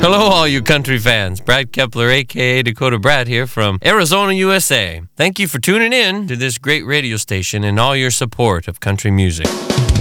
Hello, all you country fans. Brad Kepler, a.k.a. Dakota Brad here from Arizona, USA. Thank you for tuning in to this great radio station and all your support of country music.